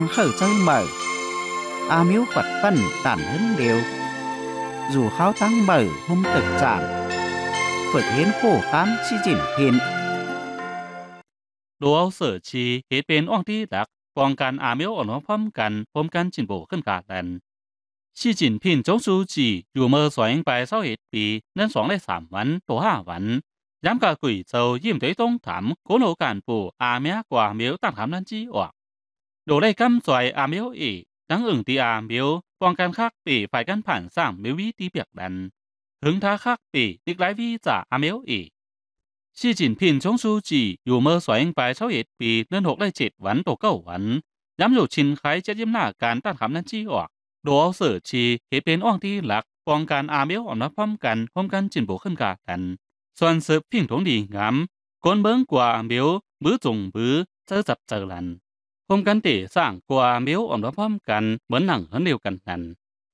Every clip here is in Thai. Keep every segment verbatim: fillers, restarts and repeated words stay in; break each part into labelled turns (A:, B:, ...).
A: khởi chơi mở à miếu quật phân tản hứng đều dù kháo tăng mở hôm thực trạng phật hiến khổ khám chi chỉnh hiến
B: ดูเอาเสือชีเหตุเป็นอ่องที่หลักป้องกันอาเมียวอ่อนพร้อมกันพร้อมกันจินโบขึ้นกาดันชีจินพินจงซูจีอยู่เมื่อสอยไปเศร้าเหตุปีนั้นสองได้สามวันตัวห้าวันย้ำกากุยเจ้ายิ้มด้วยต้องถามโกโนการปูอาเมียกว่าเมียวตั้งถามนั้นจีออกดูได้กำจอยอาเมียวอีดังอึ่งตีอาเมียวป้องกันคักปีฝ่ายกันผ่านสร้างเมียววีตีเปียกดันถึงท้าคักปีติกไลวีจ่าอาเมียวอีชีจินพินจงซูจีอยู่เมื่อสอยไปเช้าเหตุปีเดือนหกได้เจ็ดวันตัวเก้าวันย้ำอยู่ชินไคเจ็ดยิ้มหน้าการตั้งถามนั้นจีออกดูเอาเสือชีเหตุเป็นอ่องที่หลักป้องกันอาเมียวอ่อนพร้อมกันพร้อมกันจินโบขึ้นกาดันส่วนสืบพิงถงดีงามกวนเบิ้งกว่าเมียวมือจงมือเจอจับเจอลันพร้อมกันตีสร้างกว่าเมียวอ่อนพร้อมกันเหมือนหนังเดียวกันนั้น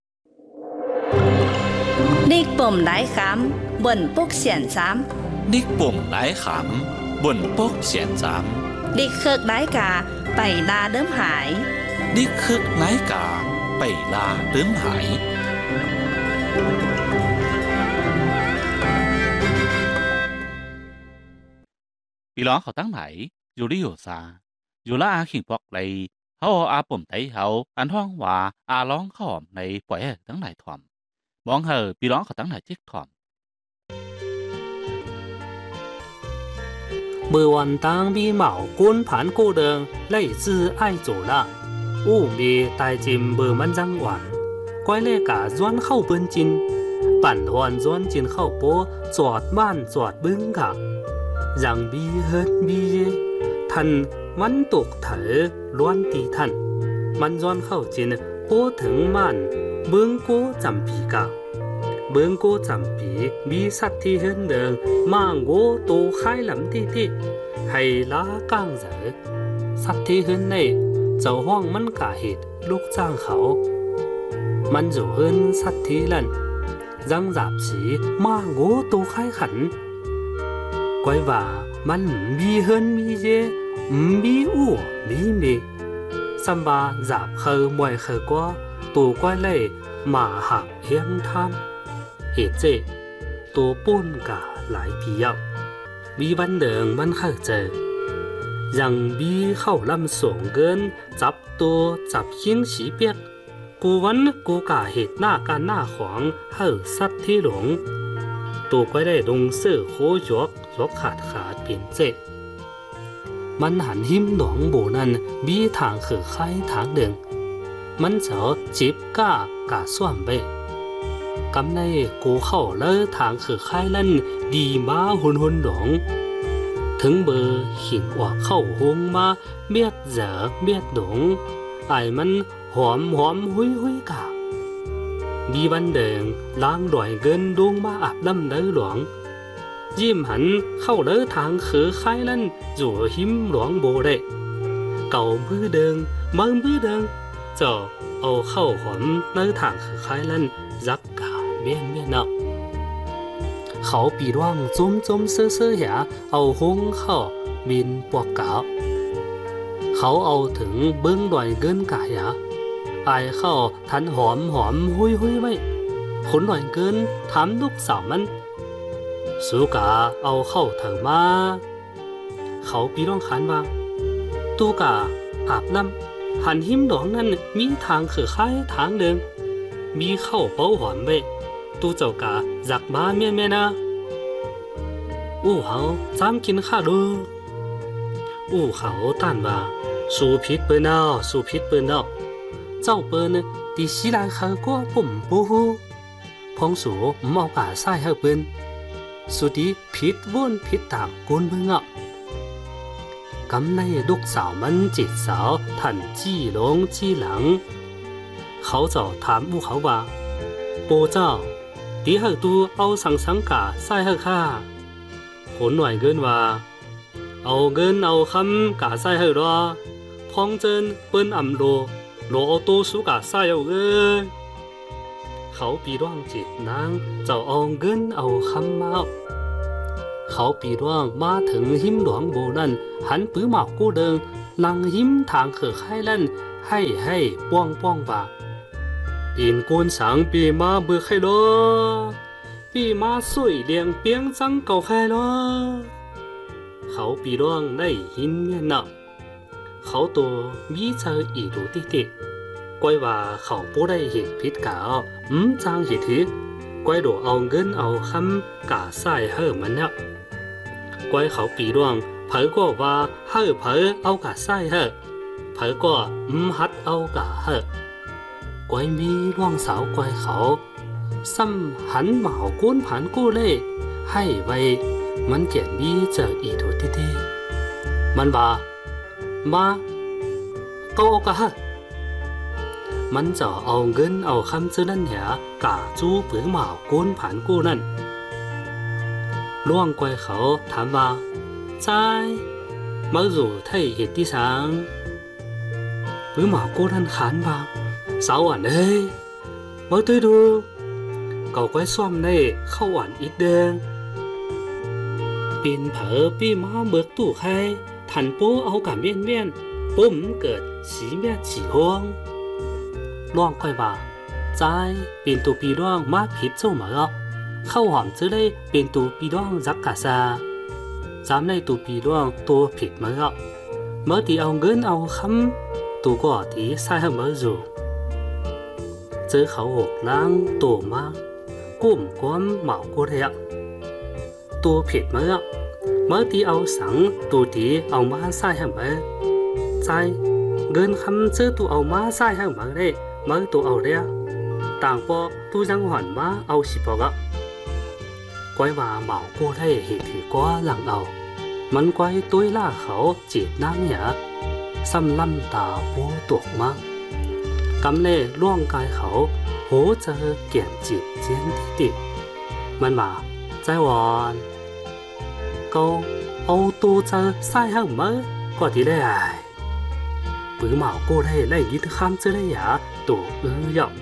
C: นิกปุ่มหลายคำบนปุกเสียนซ้
D: ำนิกปุ่มหลายคำบนปุกเสียนซ้
C: ำดิกเคิกหลายกาไปลาเดิมหาย
D: ดิกเคิกหลายกาไปลาเดิมหาย
B: ปีล้อเขาตั้งไหนอยู่ที่อยู่ซาอยู่ละอาขิงปอกเลยเขาอาปุ่มไตเขาอันห้องว่าอาร้องขอมในปล่อยตั้งไหนถ่อมมองเหอปีล้อเขาตั้งไหนจิกถ่อม
E: เมื่อวันตั้งปีเหมาก้นผ่านกูเดิงไล่จื้อไอโจละอู้มีตายจิมเบอร์มันจังหวานก้อยเล่กาย้อนเข้าเปิ้นจินปั่นหวนย้อนจินเข้าโป้จอดบ้านจอดบึ้งกะยังบีเฮิดบีเยทันมันตกเถอล้วนตีทันมันย้อนเข้าจินโป้ถึงมันเบิ้งโก้จำปีกะเบิ้งโก้จำปีมีสัตว์ที่เฮินเดิงมังโก้โตไข่ลำที่ที่ให้ลากางเจอสัตว์ที่เฮินในเจ้าห้องมันกะเหตุลูกจ้างเขามันอยู่เฮินสัตว์ที่นั่นยังจับสีมังโก้โตไข่ขันก้อยว่ามันมีเฮินมีเยมีอู้มีเมสัมบาจับเขามวยเขาก็ตัวก้อยเล่มาหักเฮียงทำเหตุเจตัวป้นกะหลายปีอ่ะมีวันเดิงมันเข้าเจอยังมีเข้าลำส่งเกินจับตัวจับหิ้งสีเปียกกูวันกูกะเหตุหน้าการหน้าของเฮาสัตว์ที่หลงตัวก้อยได้ลงเสื้อโคยกยกขาดขาดเปลี่ยนเจมันหันหิมหนองโบนั้นมีทางคือไข่ทางเดิงมันเจอจิบก้ากะส่วนไปกำในกูเข้าเลิทางคือไข่ลั่นดีมาหุนหุนหลงถึงเบอร์หินว่าเข้าหงมาเมียดเจอเมียดหลงไอ้มันหอมหอมหุยหุยกะมีวันเดิงล้างด่อยเกินดวงมาอาบลำเนื้อหลวงยิ้มหันเข้าเลือทางคือไข่ลั่นจู่หิมหลวงโบได้เก่ามือเดิงมือมือเดิงเจ้าเอาเข้าหอมเลือทางคือไข่ลั่นรักกาเบี้ยนเบี้ยนเอาเขาปีร่างจุ้มจุ้มเสื้อเสื้อหยาเอาหงเข้าบินปวกเก่าเขาเอาถึงเบิ้งด่อยเกินกะหยาไอเข้าทันหอมหอมหุยหุยไว้ขนด่อยเกินถามลูกสาวมันสุกาเอาเข้าเถอะมาเขาปีร้องขานว่าตูกาอาบน้ำหันหิมดองนั้นมีทางคือค่ายทางเดิมมีเข้าเป้าหอมไว้ตูเจ้ากาจักมาเมียนเมียนะอู้เขาจำกินข้าดูอู้เขาต้านว่าสูพิษเปิ้นเอาสูพิษเปิ้นเอาเจ้าเปิ้นตีสีลายเขาก็ปุ่มปูหูพงสูมเอากาใส่ให้เปิ้นสุดที่ผิดวนผิดตามกุนเบิ่งอ่ะกำในลูกสาวมันจิตสาวทันจี้ลงจี้หลังเขาเจ้าถามอู้เขาว่าปู่เจ้าตีให้ตูเอาสังสังกาใส่ให้ข้าขนหน่วยเกินว่าเอาเงินเอาคำกาใส่ให้รอพองเจินเปิ้นอ่ำโลโลเอาตูสุกาใส่เอาเอ้ยเขาปีร่างจิตนางเจ้าเอาเงินเอาคำมาเขาปีร่างมาถึงหิมหลวงโบนั่นหันปื้อหมากกู้เดิงลังหิมทางเขือไข่ลั่นให้ให้ป้องป้องว่าอินกวนสังปีมาเบื่อใครล้อปีมาสวยเลียงเปียงจังเก่าใครล้อเขาปีร่องได้หินเมียนเนาะเขาตัวมีเจออีดูติติก้อยว่าเขาผู้ได้เห็นพิษกาอืมจางเห็นถือก้อยดูเอาเงินเอาคำกาใส่เฮอมันเนาะก้อยเขาปีร่องเผยก็ว่าเฮอเผยเอากาใส่เฮอเผยก็อืมฮัดเอากาเฮอก้อยมีร่วงสาวก้อยเขาซ้ำหันเหมาก้นผันกู้เล่ให้ไว้มันเขียนมีเจออีดูติติมันว่ามาก็เอากะฮะมันจะเอาเงินเอาคำซื้อนั่นเหรอกะจู้ปื้อหมาก้นผันกู้นั่นล่วงกวยเขาถามว่าใจเมื่ออยู่ไทยเหตุที่สังปื้อหมากู้นั่นขานว่าสาวอ่อนเอ้ยเมื่อตัวดูเก่ากวยซ้อมในเข้าอ่อนอีกเดิงปีนเผอปีมาเบิกตู้ใครทันปูเอากับเมียนเมียนปุ่มเกิดสีเมียสีห้วงล่องค่อยว่าใจเป็นตัวปีร่องมาผิดเจ้าเหมือเข้าหอมจะได้เป็นตัวปีร่องรักกาซาจำในตัวปีร่องตัวผิดเหมือเมื่อตีเอาเงินเอาคำตัวก็ตีใส่เหมืออยู่เจอเขาหกล้างตัวมากุ้มก้มเหมากูเรียกตัวผิดเหมือเมื่อที่เอาสังตัวที่เอามาใส่ให้เหมือใจเงินคำซื้อตัวเอามาใส่ให้เหมือได้เมื่อตัวเอาเรียต่างปอตัวยังหันมาเอาสิปอกะก้อยว่าเหมากูได้เหตุที่ก้าหลังเอามันก้อยตัวล่าเขาจีดน้ำเนี่ยซ้ำลำตาปูตกมากำเล่ล่วงกายเขาโหเจอเกี่ยนจีบเจียนที่ติดมันมาใจหวานก็เอาตัวเจอใส่ให้เหมือก็ที่ได้ปื้อหมากูได้ไล่ยึดข้ามเจอได้ยาตัวเอื้อยอม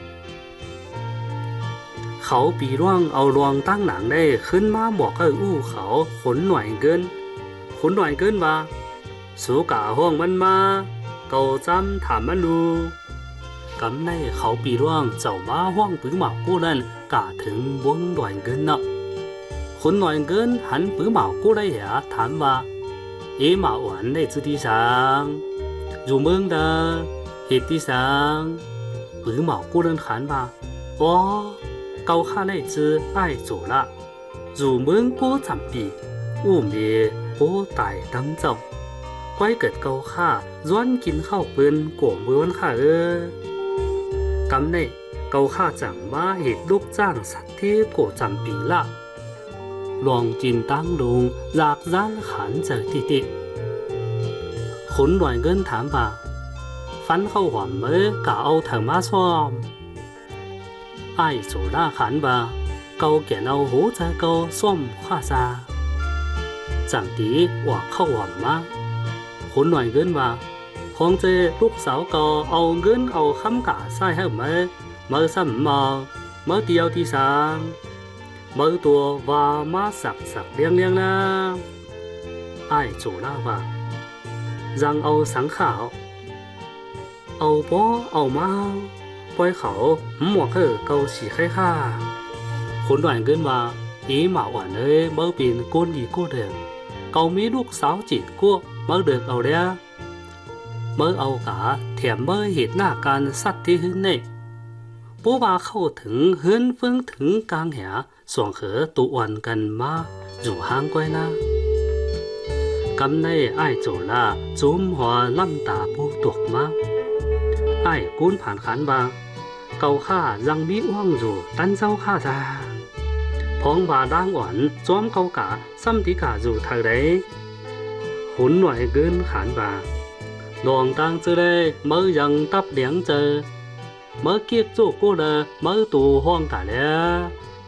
E: เขาปีร่วงเอารวงตั้งหนังได้ขึ้นมาบอกกับอู้เขาขนหน่วยเกินขนหน่วยเกินว่าสู้กะห้องมันมาเก่าจำถามมันดูกำในเขาปีร่วงเจ้ามาห้องปื้อหมากูนั่นกะถึงวงหน่วยเกินเนาะคนหน่วยเกินหันปื้อหมากูได้ยาถามว่าเอ๋หมาหวานได้จุดที่สังอยู่เมืองเดอเหตุที่สังปื้อหมากูเดินขันว่าอ๋อเกาข้าได้จื้อไอ้โจละอยู่เมืองโป้จำปีอู้เมียโป้ตายตั้งเจ้าไว้เกิดเกาข้าย้อนกินข้าวปืนโกมเมืองข้าเออกำในเกาข้าจังมาเหตุลูกจ้างสัตว์ที่โกจำปีละลองจินตั้งลุงหลากร้านขันเจอติติขนหน่วยเงินถามว่าฟันเข้าหัวเมื่อกะเอาถังมาซ้อมไอ้โจล่าขันว่าเกาเกี่ยนเอาหูใจเกาซ้อมข้าซาจังตีว่าเข้าหัวมาขนหน่วยเงินว่าคงเจลูกสาวเกาเอาเงินเอาคำกะใส่ให้เมื่อเมื่อซ้ำมาเมื่อเดียวที่สามเมื่อตัวว่ามาสักสักเลี้ยงเลี้ยงนะไอ้โจล่าว่ายังเอาสังขาวเอาป้อเอามาปล่อยเขาหมวกเออเกาสีไข่ข้าคนหน่อยเกินว่าอีหมาหวานเอ้ยเมื่อปีนก้นดีก้นเดือดเกามีลูกสาวจีดกู้เมื่อเดือดเอาเด้อเมื่อเอากะแถมเมื่อเหตุหน้าการสัตว์ที่หึ้นเนี่ยปูว่าเข้าถึงเฮือนเฟื่องถึงกลางแหส่วงเขอตุวันกันมาอยู่ห้างก้อยนะกำในไอ้โจล่าจุ้มหัวล่ำตาปูตกมาไอ้กุ้นผ่านขันว่าเกาข้ายังมีอ้วงอยู่ตั้นเจ้าข้าซาพองบาด่างอ่อนจอมเกากะซ้ำติกาอยู่ทางใดหุนหน่วยเกินขันว่าลองตั้งเจอได้เมื่อยังตับเลี้ยงเจอเมื่อเกียกโจกูเลยเมื่อตัวห้องกะแล้ว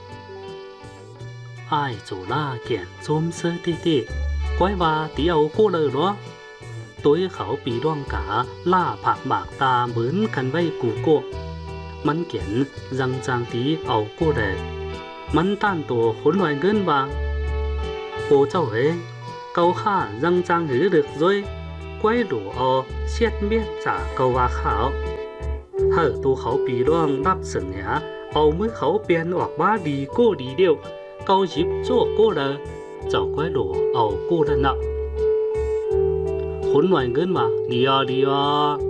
E: ไอ้โจล่าเกียนจมเสื้อติติก้อยว่าตีเอากูเลยเนาะตัวเขาปีร่องกาล่าผักบากตาเหมือนกันไว้กูโกมันเขียนยังจางตีเอากูเลยมันต้านตัวขนหน่วยเงินว่าโอเจ้าเอ๋เกาข้ายังจางหือดึกด้วยก้อยหลัวเอาเสียดเมียจากเกาวาขาวเฮอตูเขาปีร่องรับเสนอเอามือเขาเปลี่ยนออกมาดีโก้ดีเดียวเกาหยิบโจ้โก้เลยเจ้าก้อยหลัวเอาโก้แล้วนะคนหน่วยเงินมาดีอ่ะดีอ่ะ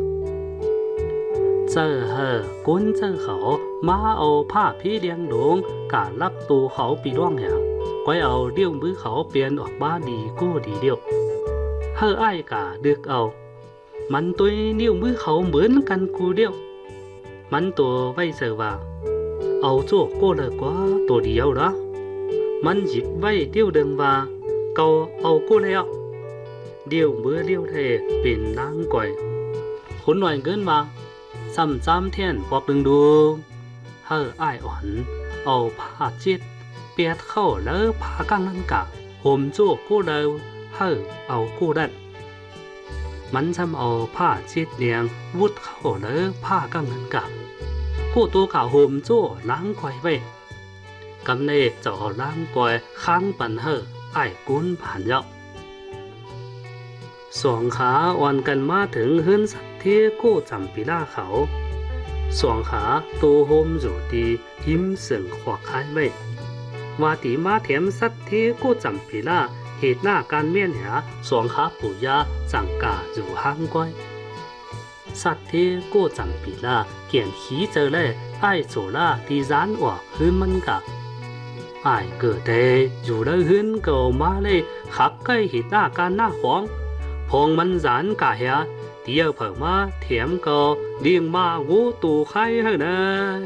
E: เจ้าเฮอก้นเจ้าเขามาเอาผ้าพี่เลี้ยงหลวงการับตูเขาปีร่องเหรอก้อยเอาเดี่ยวมือเขาเปลี่ยนออกมาดีโก้ดีเดียวเฮอไอ้กาดึกเอามันตัวเดี่ยวมือเขาเหมือนกันกูเดียวมันตัวไว้เสือว่าเอาโจ้โก้เลยกว่าตัวเดียวละมันหยิบไว้เดี่ยวเดิมว่าเกาเอาโก้แล้วเดี่ยวมือเดี่ยวเทเป็นนางก่อยคนหน่อยเกินมาซ้ำซ้ำเทียนปอกดึงดูเฮอไอ้อ่อนเอาผ้าจิตเปียดเข้าแล้วผ้ากังนั่นกะห่มโจ้โก้เลยเฮอเอาโก้ดันมันทำเอาผ้าจิตเลียงวุดเข้าแล้วผ้ากังนั่นกะกูตัวกะห่มโจ้ล้างก่อยไว้กำเนจะเอาล้างก่อยค้างปันเฮอไอ้กุ้นผ่านเยาะสองขาอ่อนกันมาถึงหื้นสัตว์ที่กู้จำปีล่าเขาสองขาตัวโฮมอยู่ดียิ้มเสียงขวากคายไว้ว่าตีมาเถียมสัตว์ที่กู้จำปีล่าเหตุหน้าการเมียนหาสองขาปู่ย่าจังกาอยู่ห้างก้อยสัตว์ที่กู้จำปีล่าเกี่ยนขี้เจอเล่ไอ้โซล่าที่ร้านออกหื้นมันกะไอ้เกิดเดอยู่แล้วหื้นเก่ามาเลยขับใกล้เหตุหน้าการหน้าของพองมันร้านกะเหียเดียวเผิ่มาเถียมก็เลี้ยงมางูตูไข่ให้เนย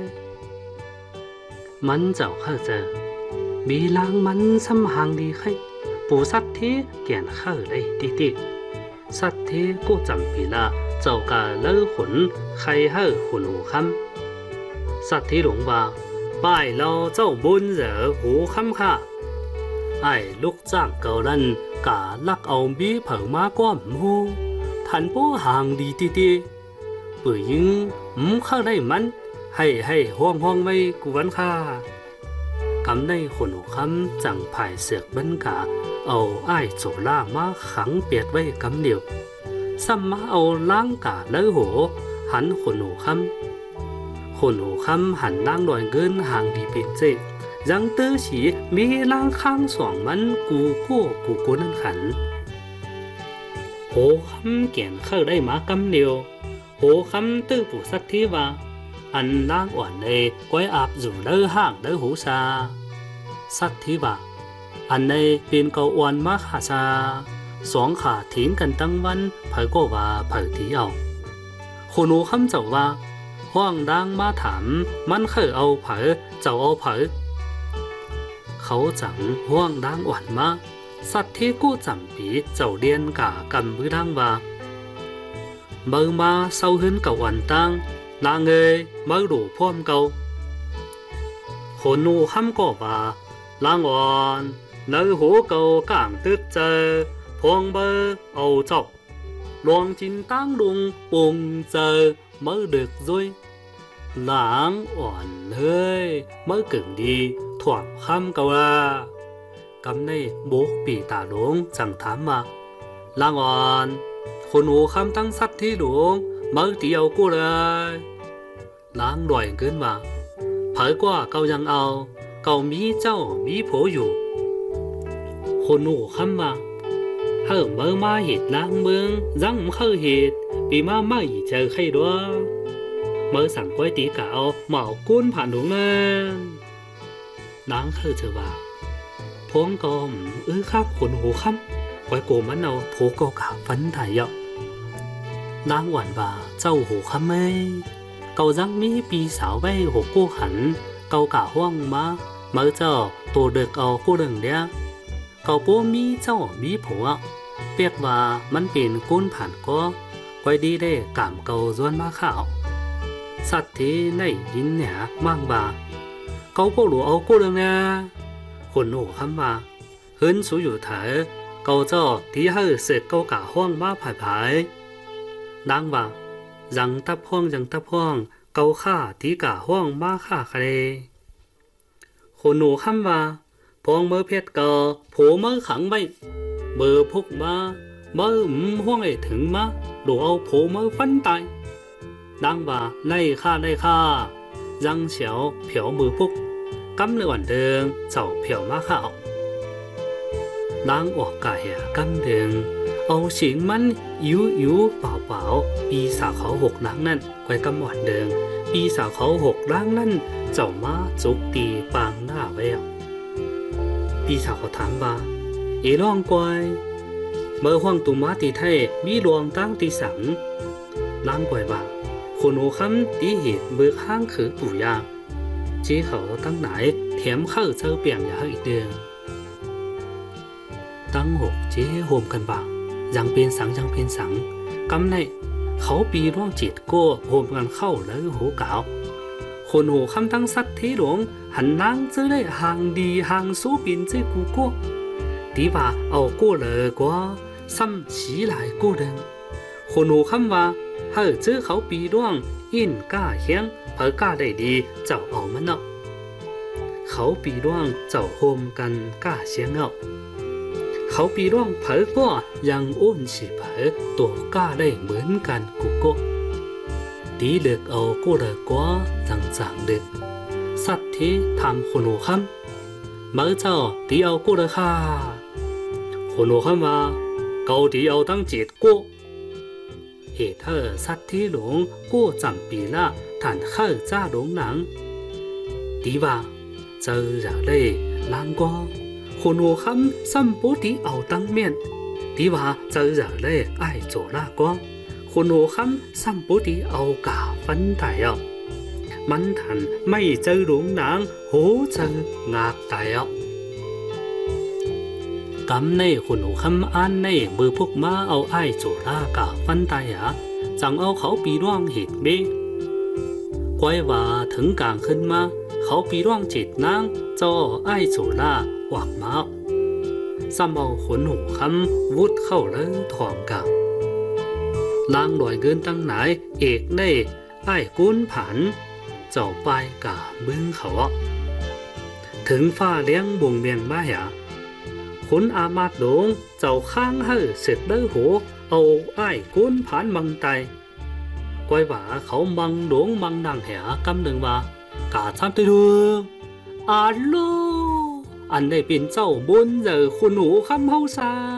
E: มันเจ้าเข้าเจอมีลางมันซ้ำหางดีไข่ปูสัตว์ที่เกี่ยนเข้าเลยติติสัตว์ที่กูจำปีละเจ้ากะเลิกขนไข่ให้ขุนหูคำสัตว์ที่หลงว่าป้ายเราเจ้าบุญเหรอหูคำค่ะไอ้ลูกจ้างเก่านั่นกะลักเอาบีเผิ่มาก้อมหูทันโป้ห่างดีตีตีปืยิงอืมเข้าได้มันให้ให้ห้องห้องไม่กูวันค่ากำได้ขนหูคำจังภายเสือกบันกะเอาไอ้โจล่ามาขังเปียดไว้กำเดียวซ้ำมาเอาล้างกะเลือหัวหันขนหูคำขนหูคำหันล้างดอยเกินห่างดีเป็นเจยังเตอฉีมีล้างข้างสองมันกูโก้กูโกนั่นขันโหคำเกี่ยนเข้าได้มากำเดียวโหคำตื้อผู้สักที่ว่าอันล้างอ่อนเลยก้อยอาบอยู่เด้อห่างเด้อหูซาสักที่ว่าอันในเป็นเกาอ่อนมาขาซาสองขาทิ้งกันตั้งวันเผยก็ว่าเผยที่เอาโคนูคำเจ้าว่าห้องดังมาถามมันเคยเอาเผยเจ้าเอาเผยเขาจังห้วงดังอ่อนมาสัตว์ที่กู้จำปีเจ้าเดียนกะกำมือดังว่าเมื่อมาเศร้าหื้นเก่าอ่อนตั้งนางเอ๋ยเมื่อดูพ่อมเก่าคนนูคำก็ว่าลางอ่อนเนื้อหัวเก่ากลางตึกเจอพวงเบอเอาเจ้าลวงจินตั้งลุงปุ่งเจอเมื่อดึกด้วยหลังอ่อนเฮ้ยเมื่อกึ่งดีถ่วงคำเก่าละกำในโบกปีตาหลวงจังถามมาลางอ่อนคนหูคำตั้งสัตว์ที่หลวงเมื่อเดียวกูเลยล้างด่อยเกินว่าเผยกว่าเกายังเอาเกามีเจ้ามีผัวอยู่คนหูคำว่าเฮ้อเมื่อมาเหตุล้างเมืองยังเข้าเหตุปีมาไม่เจอใครด้วยเมื่อสั่งก้อยตีเก่าเหมากุ้นผ่านหลวงนั้นล้างเข้าเจอว่าพวงกอมอื้อข้าขนหูคำก้อยโกมันเอาโผกกาฟันถ่ายเยาะล้างหวานว่าเจ้าหูคำไม่เกาจังมีปีสาวไว้หกกู้ขันเกากะห้วงมาเมื่อเจ้าตัวเด็กเอากู้เดิงเดียเกาปูมีเจ้ามีผัวเปียกว่ามันเป็นก้นผ่านก็ก้อยดีได้กามเกาจวนมาข่าวสัตว์ที่ในยินเนี่ยมั่งว่าเกาปูหลัวเอากู้เดิงเนี่ยคนหูคำว่าเฮิรนสูอยู่เถอเกาเจ้าที่ให้เสกเกากะห้วงมาผายผายนางว่ายังทับห้องยังทับห้องเกาข้าที่กะห้องมาข้าใครคนหูคำว่าพองเมื่อเพชรเกาโผเมื่อขังไว้เมื่อพกมา mơ ừm hoang ấy thừng má đồ âu phố mơ phân tài đang và lây kha lây kha răng xéo phiểu mưa phúc cắm lửa ẩn đường chậu phiểu má khảo đang ở cả hè cắm đường âu xỉn mắn yếu yếu bảo bảo bi xả khẩu hộp đáng năn quay cắm ẩn đường bi xả khẩu hộp đáng năn chậu má chụp tì bằng nà vẹo bi xả khẩu thám ba ý loang quay mơ hoang tù má tì thay bi loang tăng tì sẵn lang quay ba khôn hồ khăm tí hiệt bước hang khử bù ya chế khẩu tăng nải thém khẩu châu biển nhà hơi đường tăng hộp chế hôm cần bạc răng bên sáng răng bên sáng cắm này khẩu bì loang chịt cô hôm gần khẩu lấy hố cáo khôn hồ khăm tăng sắt thế luồng hẳn nang dưới đây hàng đi hàng số biển dưới cú cô tí bà ẩu cô lờ quá xăm chỉ lại cô đừng khôn hồ khăm và hở chữ khẩu bì loang in cả hiang phở cả đầy đi chậu ẩu mất nọ khẩu bì loang chậu hôm cần cả xiang ngậu khẩu bì loang phở qua yang ôn chỉ phở tổ cả đầy mướn cần của cô tí được ẩu cô lờ quá rằng giảng được sát thế tham khôn hồ khăm mở cho tí ẩu cô lờ kha khôn hồ khăm và cầu tí ẩu tăng chết cô hệ thơ sát thế lũng cô giảm bì la thản khởi ra đống nắng tí bà giờ ra đây lang qua khôn hồ khăm xăm bố tí ẩu tăng miệng tí bà giờ ra đây ai chỗ la qua khôn hồ khăm xăm bố tí ẩu cả phân tài ẩu mắn thản mày chơi đống nắng hố chơi ngạc tài ẩu cắm này khôn hồ khăm an này bơ phúc má ẩu ai chỗ la cả phân tài á chẳng ẩu khẩu bì loang hít bê quay và thứng càng khân ma khẩu bì loang chết nang cho ai chỗ la hoặc máu xăm ẩu khôn hồ khăm vút khẩu lớn thỏng cả lang đòi gơn tăng nái ếch này ai cuốn phản chậu bài cả bưng khẩu thứng pha liang buồng miền ba hả khốn a mát đống chậu khang hơi sệt đỡ hổ âu ai cuốn phản măng tay quay vả khẩu măng đống măng nàng hẻ cắm đường và cả trăm tây đường alo anh đây bên chậu bốn giờ khôn hổ khăm hâu xa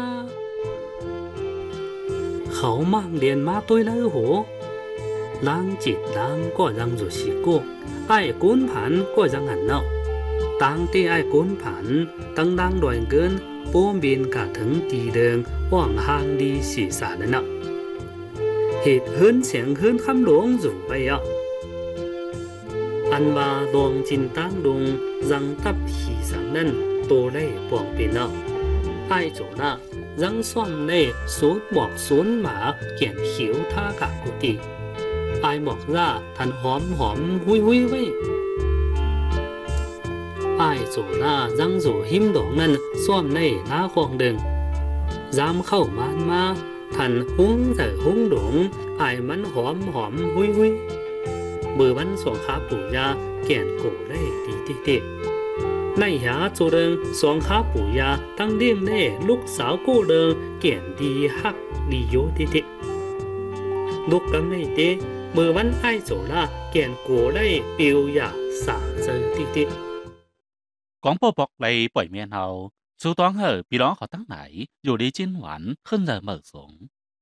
E: khẩu mang điện má tôi lỡ hổ lang chịt lang có răng rồi xí cô ai cuốn phản có răng hẳn nậu tăng tê ai cuốn phản tăng đang đòi gơn bố biên cả thứng tì đường hoàng hàng đi xỉ xả lên nậu hệt hơn sáng hơn khăm luống rủ bay ạ ăn và đoàn chín tăng đùng răng tắp hỉ sáng lên tô lây bỏng bên nậu ai chỗ nạ răng xoan này xuống bọc xuống mà kiện hiếu tha cả cụ tì ai mọc ra thành hóm hóm hui hui vậy ai chỗ na răng rủ him đỏ ngân xoan này lá khoang đường giam khẩu man ma thành húng giờ húng đống ai mắn hóm hóm hui hui bờ bắn xoang khá bù ra kiện cổ đây tí tí tí này hả chỗ đường xoang khá bù ra tăng điên này lúc sáu cô đường kiện đi hắc đi vô tí tí lúc cắm này tí bờ bắn ai chỗ là kiện cổ đây biểu ya xả rơi tí tí
B: quảng bố bọc lấy bởi miền hầu số toán hở bị đó họ tăng nảy dù đi trên hoán hơn giờ mở xuống